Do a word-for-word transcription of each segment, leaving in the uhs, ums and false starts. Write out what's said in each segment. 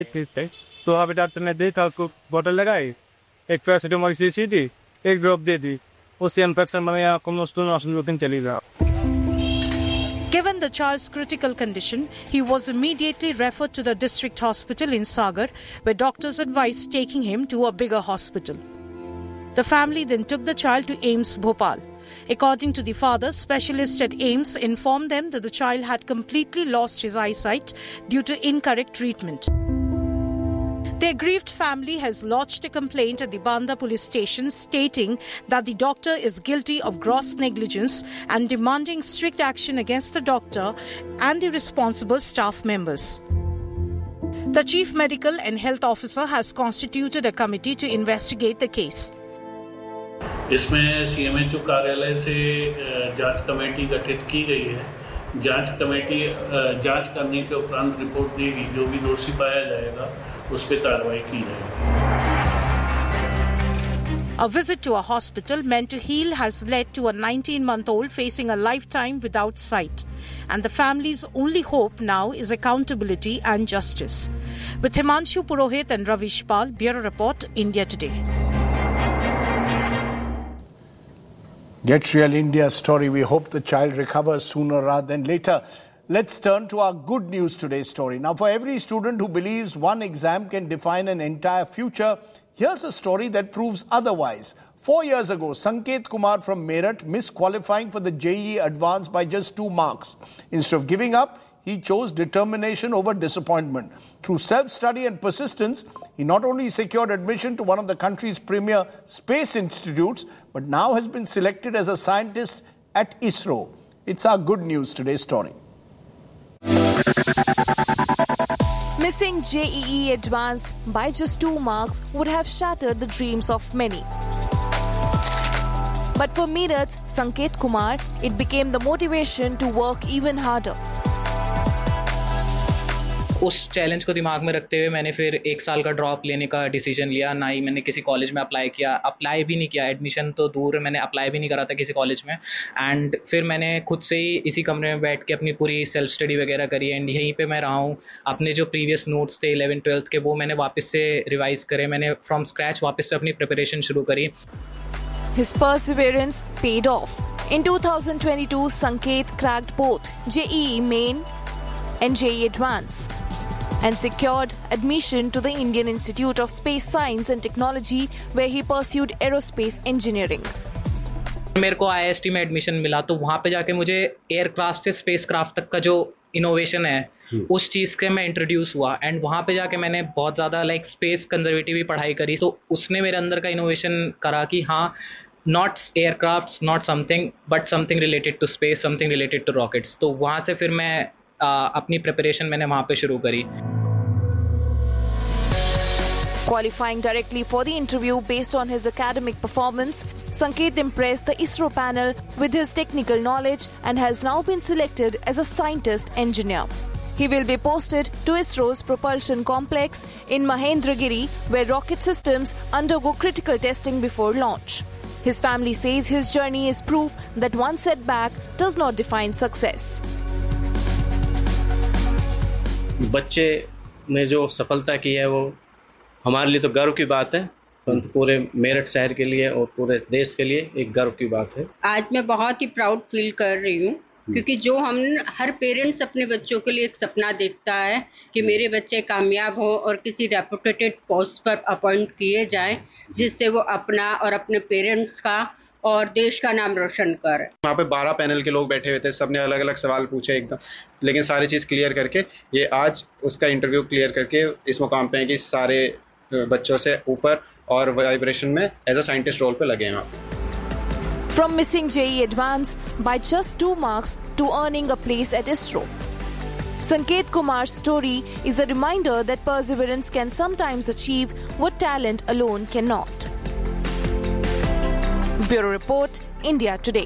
तो वहाँ पे डॉक्टर ने देखा, को बोतल लगाई, एक पैरासीटामोल की शीशी दी, एक ड्रॉप दे दी, उससे इन्फेक्शन बन गया, दो दिन चली गया। Given the child's critical condition, he was immediately referred to the district hospital in Sagar, where doctors advised taking him to a bigger hospital. The family then took the child to AIIMS Bhopal. According to the father, specialists at AIIMS informed them that the child had completely lost his eyesight due to incorrect treatment. The aggrieved family has lodged a complaint at the Banda police station stating that the doctor is guilty of gross negligence and demanding strict action against the doctor and the responsible staff members. The Chief Medical and Health Officer has constituted a committee to investigate the case. इसमें CMHO कार्यालय से जांच committee गठित की गई है। जांच committee जांच करने के उपरांत रिपोर्ट देगी, जो भी दोषी पाया जाएगा उस पर कार्रवाई की जाएगी। A visit to a hospital meant to heal has led to a nineteen-month-old facing a lifetime without sight, and the family's only hope now is accountability and justice. With Himanshu Purohit and Ravish Pal, Bureau Report, India Today. Get Real India story. We hope the child recovers sooner rather than later. Let's turn to our good news today story. Now, for every student who believes one exam can define an entire future, here's a story that proves otherwise. Four years ago, Sanket Kumar from Meerut missed qualifying for the J E E Advanced by just two marks. Instead of giving up, he chose determination over disappointment. Through self-study and persistence, he not only secured admission to one of the country's premier space institutes, but now has been selected as a scientist at ISRO. It's our good news today story. Missing J E E Advanced by just two marks would have shattered the dreams of many. But for Meerut's Sanket Kumar, it became the motivation to work even harder. उस challenge को दिमाग में रखते हुए मैंने फिर एक साल का ड्रॉप लेने का डिसीजन लिया। ना ही मैंने किसी कॉलेज में अप्लाई किया, अप्लाई भी नहीं किया, एडमिशन तो दूर, मैंने अप्लाई भी नहीं करा था किसी कॉलेज में। एंड फिर मैंने खुद से ही इसी कमरे में बैठ के अपनी पूरी सेल्फ स्टडी वगैरह करी। एंड यहीं पे मैं रहा हूँ। अपने जो प्रीवियस नोट्स थे इलेवन ट्वेल्थ के, वो मैंने वापस से रिवाइज करे। मैंने फ्रॉम स्क्रैच वापस से अपनी प्रिपरेशन शुरू करी। His perseverance paid off. In two thousand twenty-two, Sanket cracked both J E E Main and J E E Advanced and secured admission to the Indian Institute of Space Science and Technology, where he pursued aerospace engineering. मेरे को I S T में admission मिला, तो वहाँ पे जाके मुझे aircraft से स्पेस क्राफ्ट तक का जो इनोवेशन है उस चीज़ के मैं इंट्रोड्यूस हुआ। एंड वहाँ पे जाके मैंने बहुत ज़्यादा लाइक स्पेस कंजर्वेटिव भी पढ़ाई करी। तो उसने मेरे अंदर का इनोवेशन करा कि हाँ, not aircrafts, not something, but something related to space, something related to rockets. तो वहाँ से फिर मैं Uh, अपनी प्रिपरेशन मैंने वहाँ पे शुरू करी। Qualifying directly for the interview based on his academic performance, Sanket impressed the ISRO panel with his technical knowledge and has now been selected as a scientist engineer. He will be posted to ISRO's propulsion complex in Mahendragiri, where rocket systems undergo critical testing before launch. His family says his journey is proof that one setback does not define success. बच्चे ने जो सफलता की है वो हमारे लिए तो गर्व की बात है, परंतु पूरे मेरठ शहर के लिए और पूरे देश के लिए एक गर्व की बात है। आज मैं बहुत ही प्राउड फील कर रही हूँ, क्योंकि जो हम हर पेरेंट्स अपने बच्चों के लिए एक सपना देखता है कि मेरे बच्चे कामयाब हो और किसी रेपुटेटेड पोस्ट पर अपॉइंट किए जाएं, जिससे वो अपना और अपने पेरेंट्स का और देश का नाम रोशन कर। वहाँ पे बारह पैनल के लोग बैठे हुए थे, सबने अलग अलग सवाल पूछे एकदम, लेकिन सारी चीज़ क्लियर करके ये आज उसका इंटरव्यू क्लियर करके इस मुकाम पे हैं कि सारे बच्चों से ऊपर और वाइब्रेशन में एज अ साइंटिस्ट रोल पे लगे हैं। From missing J E E Advanced by just two marks to earning a place at ISRO, Sanket Kumar's story is a reminder that perseverance can sometimes achieve what talent alone cannot. Bureau Report, India Today.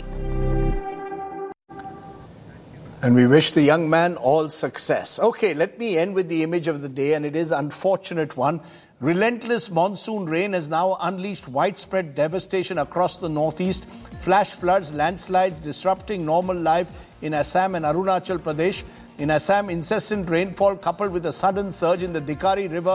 And we wish the young man all success. Okay, let me end with the image of the day, and it is an unfortunate one. Relentless monsoon rain has now unleashed widespread devastation across the northeast. Flash floods, landslides disrupting normal life in Assam and Arunachal Pradesh. In Assam, incessant rainfall coupled with a sudden surge in the Dikari River